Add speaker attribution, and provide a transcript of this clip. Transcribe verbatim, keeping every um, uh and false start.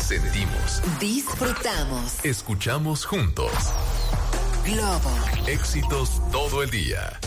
Speaker 1: sentimos,
Speaker 2: disfrutamos,
Speaker 1: escuchamos juntos.
Speaker 2: Globo.
Speaker 1: Éxitos todo el día.